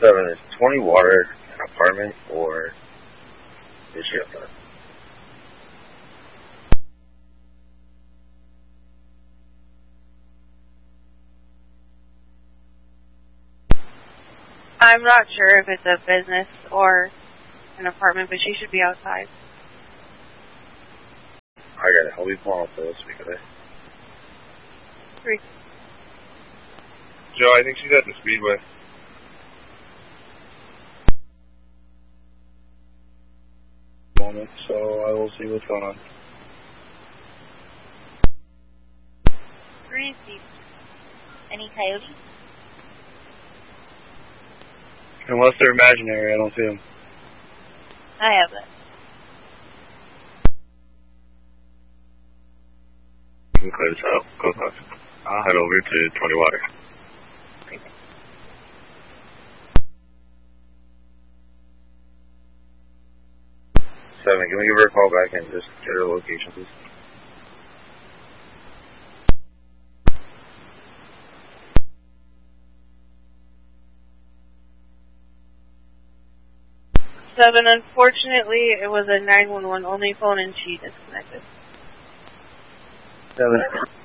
7, is 20 Water an apartment or is she outside? I'm not sure if it's a business or an apartment, but she should be outside. I got it. I'll be pulling up the speak of it. 3. Joe, I think she's at the Speedway. Moment, so I will see what's going on. 3 Steve. Any coyotes? Unless they're imaginary, I don't see them. I have that. You can clear this out. Go close. I'll head over to 20 Water. 7, can we give her a call back and just get her location, please? Seven, unfortunately, it was a 911 only phone and she disconnected. 7.